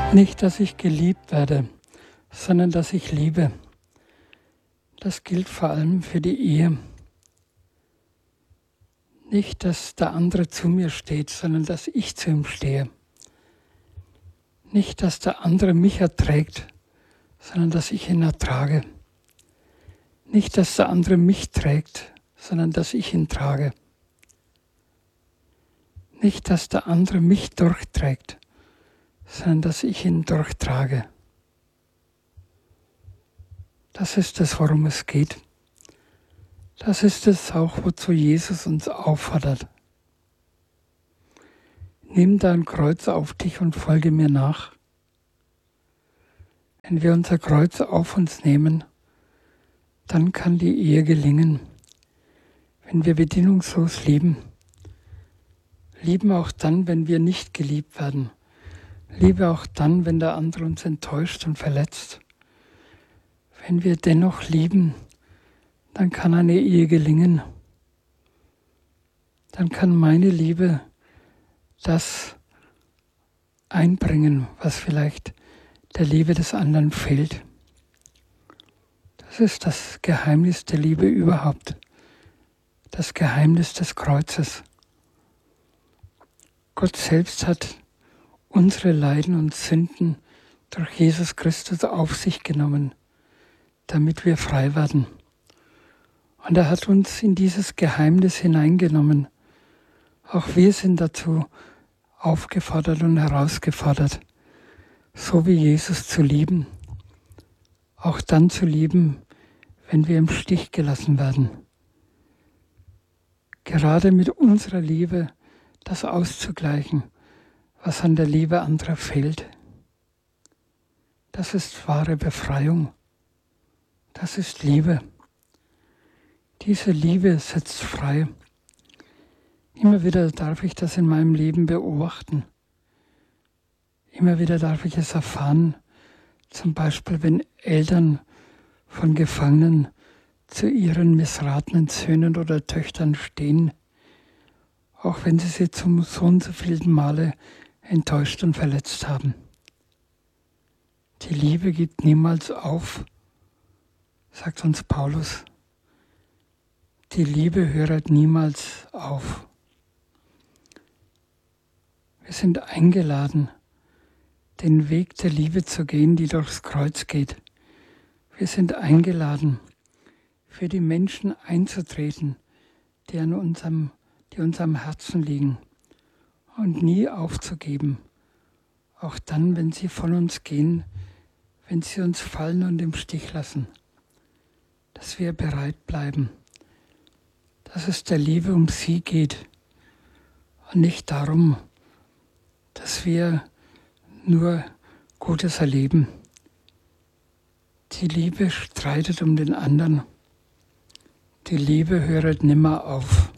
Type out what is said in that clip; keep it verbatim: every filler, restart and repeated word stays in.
Nicht, dass ich geliebt werde, sondern dass ich liebe. Das gilt vor allem für die Ehe. Nicht, dass der andere zu mir steht, sondern dass ich zu ihm stehe. Nicht, dass der andere mich erträgt, sondern dass ich ihn ertrage. Nicht, dass der andere mich trägt, sondern dass ich ihn trage. Nicht, dass der andere mich durchträgt, sondern dass ich ihn durchtrage. Das ist es, worum es geht. Das ist es auch, wozu Jesus uns auffordert. Nimm dein Kreuz auf dich und folge mir nach. Wenn wir unser Kreuz auf uns nehmen, dann kann die Ehe gelingen. Wenn wir bedingungslos lieben, lieben auch dann, wenn wir nicht geliebt werden. Liebe auch dann, wenn der andere uns enttäuscht und verletzt. Wenn wir dennoch lieben, dann kann eine Ehe gelingen. Dann kann meine Liebe das einbringen, was vielleicht der Liebe des anderen fehlt. Das ist das Geheimnis der Liebe überhaupt. Das Geheimnis des Kreuzes. Gott selbst hat unsere Leiden und Sünden durch Jesus Christus auf sich genommen, damit wir frei werden. Und er hat uns in dieses Geheimnis hineingenommen. Auch wir sind dazu aufgefordert und herausgefordert, so wie Jesus zu lieben. Auch dann zu lieben, wenn wir im Stich gelassen werden. Gerade mit unserer Liebe das auszugleichen, was an der Liebe anderer fehlt. Das ist wahre Befreiung. Das ist Liebe. Diese Liebe setzt frei. Immer wieder darf ich das in meinem Leben beobachten. Immer wieder darf ich es erfahren, zum Beispiel wenn Eltern von Gefangenen zu ihren missratenen Söhnen oder Töchtern stehen, auch wenn sie sie zum so und so vielen Male enttäuscht und verletzt haben. Die Liebe gibt niemals auf, sagt uns Paulus. Die Liebe hört niemals auf. Wir sind eingeladen, den Weg der Liebe zu gehen, die durchs Kreuz geht. Wir sind eingeladen, für die Menschen einzutreten, die an unserem, die uns am Herzen liegen, und nie aufzugeben, auch dann, wenn sie von uns gehen, wenn sie uns fallen und im Stich lassen, dass wir bereit bleiben, dass es der Liebe um sie geht und nicht darum, dass wir nur Gutes erleben. Die Liebe streitet um den anderen. Die Liebe hört nimmer auf.